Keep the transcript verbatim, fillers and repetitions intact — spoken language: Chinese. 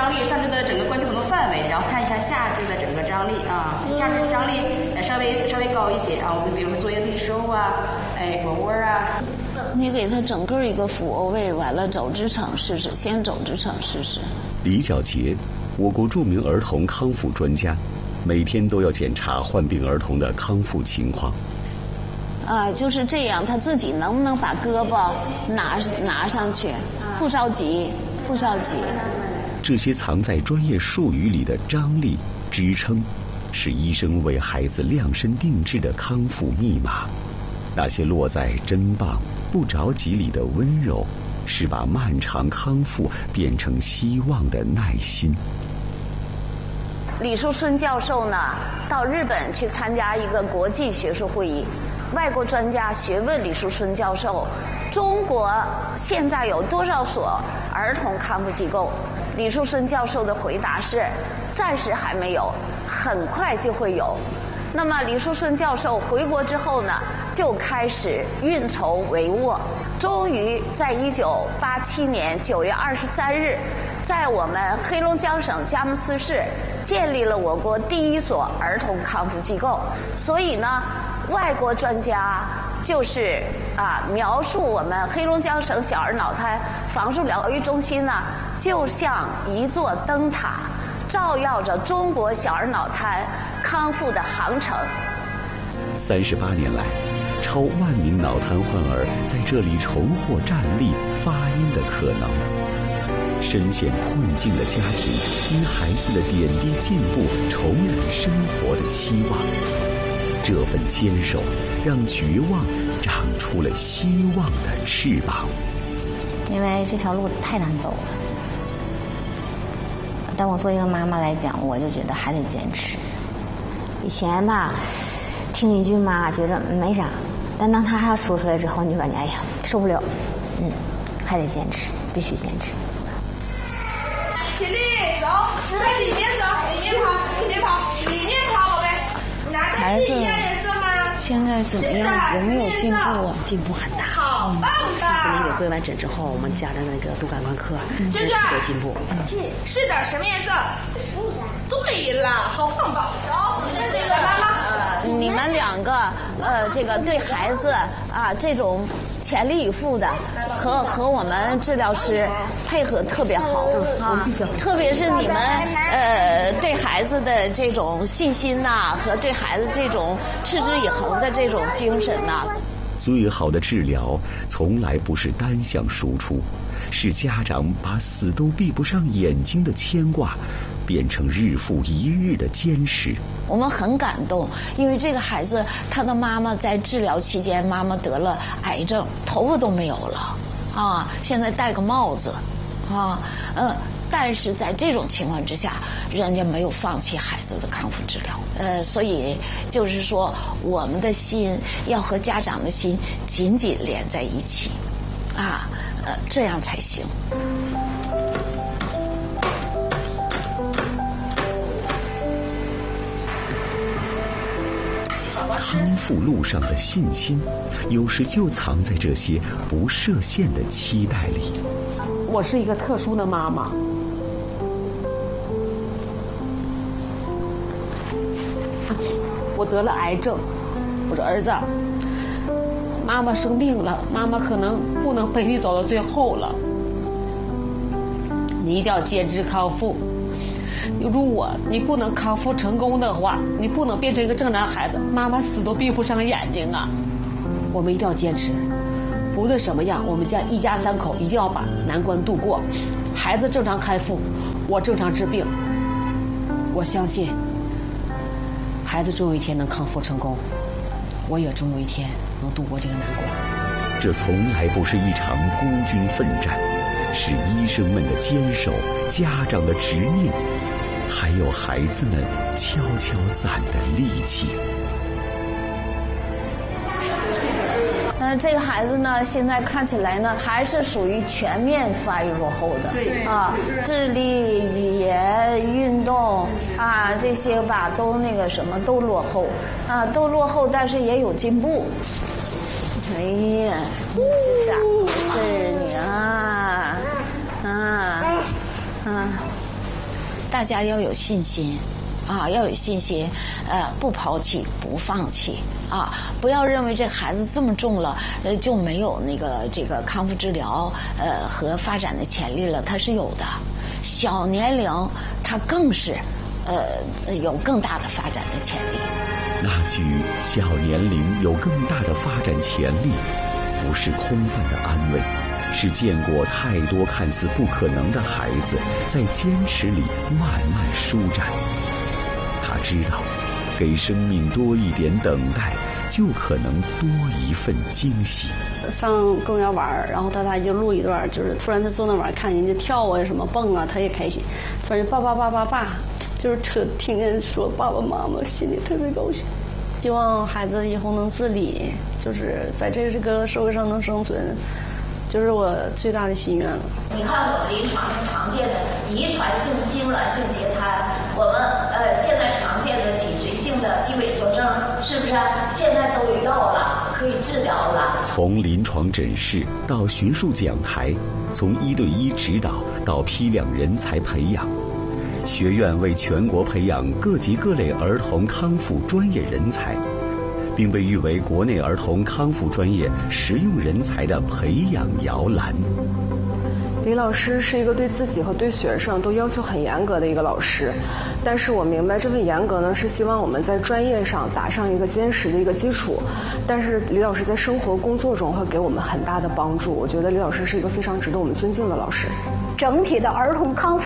张力上肢的整个关节活动范围，然后看一下下肢的整个张力啊，下肢张力呃稍微稍微高一些啊，我们比如说做一个立收啊，哎腘窝啊。 你给他整个一个俯卧位，完了走直场试试，先走直场试试。 李小杰，我国著名儿童康复专家，每天都要检查患病儿童的康复情况。 啊，就是这样，他自己能不能把胳膊拿拿上去？不着急，不着急。 这些藏在专业术语里的张力、支撑，是医生为孩子量身定制的康复密码。那些落在针棒、不着急里的温柔，是把漫长康复变成希望的耐心。 李树春教授呢，到日本去参加一个国际学术会议。外国专家询问李树春教授：“中国现在有多少所儿童康复机构？”李树春教授的回答是：“暂时还没有，很快就会有。”那么李树春教授回国之后呢，就开始运筹帷幄，终于在一九八七年九月二十三日，在我们黑龙江省佳木斯市建立了我国第一所儿童康复机构。所以呢，外国专家就是啊描述我们黑龙江省小儿脑瘫防束疗愈中心呢，就像一座灯塔，照耀着中国小儿脑瘫康复的航程。 三十八年来，超万名脑瘫患儿在这里重获站立、发音的可能。深陷困境的家庭因孩子的点滴进步重燃生活的希望。这份坚守让绝望长出了希望的翅膀。 因为这条路太难走了，但我作为一个妈妈来讲，我就觉得还得坚持。以前吧，听一句妈觉着没啥，但当他还要说出来之后，你就感觉哎呀受不了，嗯，还得坚持，必须坚持。 起立，走，往里面走，里面跑，里面跑，里面跑，宝贝。拿着是一样颜色吗？ 现在怎么样？有没有进步啊？进步很大。 好棒的！ 那个归完诊之后，我们加的那个多感官课，真的特别进步。 是的，什么颜色？对了，好棒棒。走，这是来妈妈。 你们两个呃，这个对孩子啊这种全力以赴的，和和我们治疗师配合特别好啊，特别是你们呃对孩子的这种信心呐、和对孩子这种持之以恒的这种精神呐、 最好的治疗从来不是单向输出，是家长把死都闭不上眼睛的牵挂变成日复一日的坚持。 我们很感动，因为这个孩子他的妈妈在治疗期间，妈妈得了癌症，头发都没有了啊，现在戴个帽子啊，嗯，但是在这种情况之下，人家没有放弃孩子的康复治疗，呃，所以就是说，我们的心要和家长的心紧紧连在一起，啊，呃，这样才行。 康复路上的信心，有时就藏在这些不设限的期待里。 我是一个特殊的妈妈，我得了癌症。我说儿子，妈妈生病了，妈妈可能不能陪你走到最后了，你一定要坚持康复。如果你不能康复成功的话，你不能变成一个正常孩子，妈妈死都闭不上眼睛啊！我们一定要坚持，不论什么样，我们家一家三口一定要把难关度过。孩子正常康复，我正常治病。我相信，孩子终有一天能康复成功，我也终有一天能度过这个难关。 这从来不是一场孤军奋战，是医生们的坚守，家长的执念，还有孩子们悄悄攒的力气。 但这个孩子呢，现在看起来呢，还是属于全面发育落后的。 对啊，智力、语言、运动啊，这些吧，都那个什么，都落后啊，都落后，但是也有进步。哎呀，是咋回事你啊？啊啊！ 大家要有信心。啊，要有信心，呃，不抛弃，不放弃啊！不要认为这孩子这么重了，呃，就没有那个这个康复治疗，呃，和发展的潜力了。它是有的，小年龄它更是，呃，有更大的发展的潜力。 那句“小年龄有更大的发展潜力”，不是空泛的安慰，是见过太多看似不可能的孩子在坚持里慢慢舒展。他知道，给生命多一点等待，就可能多一份惊喜。 上公园玩，然后他他就录一段，就是突然他坐那玩，看人家跳啊什么蹦啊，他也开心。突然就爸爸爸爸爸，就是特听见说爸爸妈妈，心里特别高兴。希望孩子以后能自理，就是在这个社会上能生存，就是我最大的心愿了。 你看我们临床上常见的遗传性痉挛性截瘫，我们呃现在常见的脊髓性的肌萎缩症，是不是现在都有药了，可以治疗了？ 从临床诊室到学术讲台，从一对一指导到批量人才培养，学院为全国培养各级各类儿童康复专业人才，并被誉为国内儿童康复专业实用人才的培养摇篮。 李老师是一个对自己和对学生都要求很严格的一个老师，但是我明白这份严格呢，是希望我们在专业上打上一个坚实的一个基础。但是李老师在生活工作中会给我们很大的帮助，我觉得李老师是一个非常值得我们尊敬的老师。 整体的儿童康复